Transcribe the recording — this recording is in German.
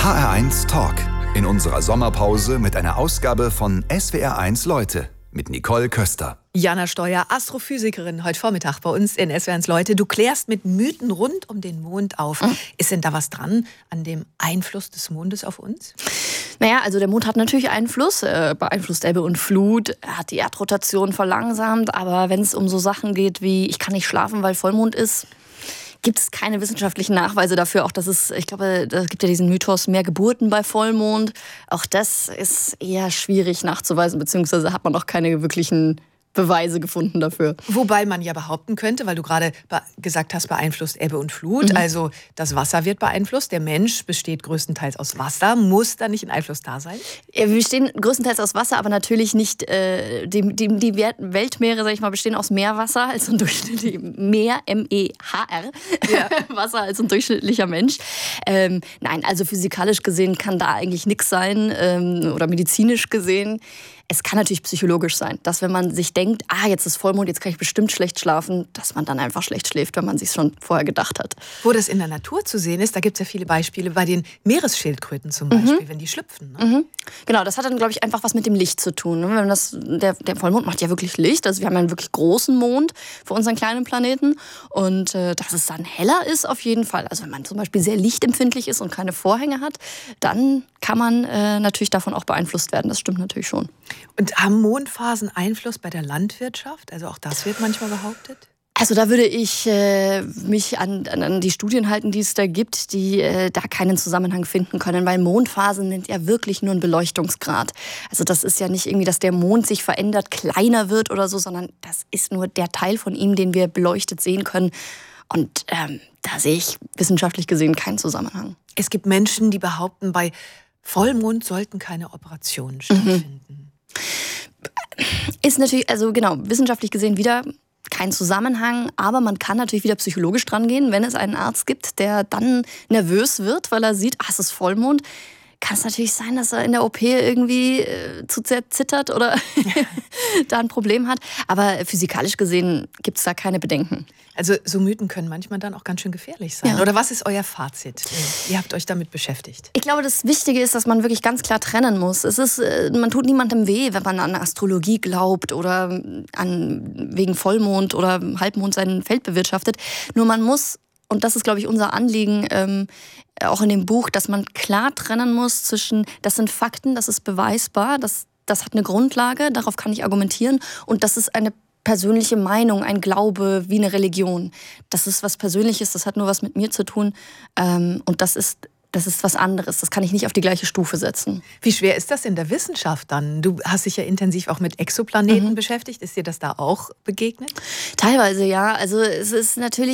HR1 Talk. In unserer Sommerpause mit einer Ausgabe von SWR1 Leute mit Nicole Köster. Jana Steuer, Astrophysikerin, heute Vormittag bei uns in SWR1 Leute. Du klärst mit Mythen rund um den Mond auf. Ist denn da was dran an dem Einfluss des Mondes auf uns? Naja, also der Mond hat natürlich Einfluss, beeinflusst Ebbe und Flut, er hat die Erdrotation verlangsamt, aber wenn es um so Sachen geht wie, ich kann nicht schlafen, weil Vollmond ist, gibt es keine wissenschaftlichen Nachweise dafür. Auch das ist, ich glaube, es gibt ja diesen Mythos, mehr Geburten bei Vollmond. Auch das ist eher schwierig nachzuweisen, beziehungsweise hat man noch keine wirklichen Beweise gefunden dafür. Wobei man ja behaupten könnte, weil du gerade gesagt hast, beeinflusst Ebbe und Flut. Also das Wasser wird beeinflusst. Der Mensch besteht größtenteils aus Wasser. Muss da nicht ein Einfluss da sein? Wir bestehen größtenteils aus Wasser, aber natürlich nicht, die Weltmeere, sag ich mal, bestehen aus Meerwasser, als ein durchschnittlicher Meer, M-E-H-R, ja. Wasser als ein durchschnittlicher Mensch. Nein, also physikalisch gesehen kann da eigentlich nichts sein oder medizinisch gesehen. Es kann natürlich psychologisch sein, dass wenn man sich denkt, jetzt ist Vollmond, jetzt kann ich bestimmt schlecht schlafen, dass man dann einfach schlecht schläft, wenn man sich schon vorher gedacht hat. Wo das in der Natur zu sehen ist, da gibt es ja viele Beispiele, bei den Meeresschildkröten zum Beispiel, wenn die schlüpfen. Ne? Genau, das hat dann, glaube ich, einfach was mit dem Licht zu tun. Der Vollmond macht ja wirklich Licht, also wir haben ja einen wirklich großen Mond für unseren kleinen Planeten und dass es dann heller ist, auf jeden Fall. Also wenn man zum Beispiel sehr lichtempfindlich ist und keine Vorhänge hat, dann kann man natürlich davon auch beeinflusst werden, das stimmt natürlich schon. Und haben Mondphasen Einfluss bei der Landwirtschaft? Also auch das wird manchmal behauptet? Also da würde ich mich an die Studien halten, die es da gibt, die da keinen Zusammenhang finden können, weil Mondphasen sind ja wirklich nur ein Beleuchtungsgrad. Also das ist ja nicht irgendwie, dass der Mond sich verändert, kleiner wird oder so, sondern das ist nur der Teil von ihm, den wir beleuchtet sehen können. Und da sehe ich wissenschaftlich gesehen keinen Zusammenhang. Es gibt Menschen, die behaupten, bei Vollmond sollten keine Operationen stattfinden. Ist natürlich, also genau, wissenschaftlich gesehen wieder kein Zusammenhang, aber man kann natürlich wieder psychologisch dran gehen, wenn es einen Arzt gibt, der dann nervös wird, weil er sieht, es ist Vollmond. Kann es natürlich sein, dass er in der OP irgendwie zu sehr zittert oder da ein Problem hat. Aber physikalisch gesehen gibt es da keine Bedenken. Also so Mythen können manchmal dann auch ganz schön gefährlich sein. Ja. Oder was ist euer Fazit? Ihr habt euch damit beschäftigt. Ich glaube, das Wichtige ist, dass man wirklich ganz klar trennen muss. Man tut niemandem weh, wenn man an Astrologie glaubt oder wegen Vollmond oder Halbmond sein Feld bewirtschaftet. Nur man muss, und das ist, glaube ich, unser Anliegen, auch in dem Buch, dass man klar trennen muss zwischen, das sind Fakten, das ist beweisbar, das hat eine Grundlage, darauf kann ich argumentieren und das ist eine persönliche Meinung, ein Glaube wie eine Religion. Das ist was Persönliches, das hat nur was mit mir zu tun und das ist was anderes. Das kann ich nicht auf die gleiche Stufe setzen. Wie schwer ist das in der Wissenschaft dann? Du hast dich ja intensiv auch mit Exoplaneten beschäftigt. Ist dir das da auch begegnet? Teilweise ja. Also es ist natürlich